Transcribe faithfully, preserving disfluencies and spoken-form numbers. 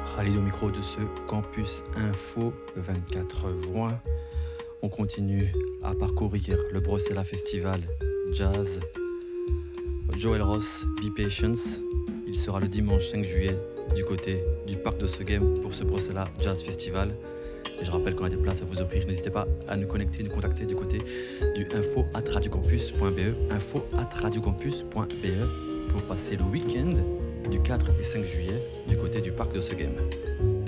Khalid au micro de ce Campus Info le vingt-quatre juin. On continue à parcourir le Bruxelles Festival Jazz. Joel Ross, Be Patience. Il sera le dimanche cinq juillet du côté du parc de Segem pour ce Bruxelles Jazz Festival. Et je rappelle qu'on a des places à vous offrir. N'hésitez pas à nous connecter, nous contacter du côté du info arobase radiocampus point be, info arobase radiocampus point be pour passer le week-end du quatre et cinq juillet du côté du parc de Segem.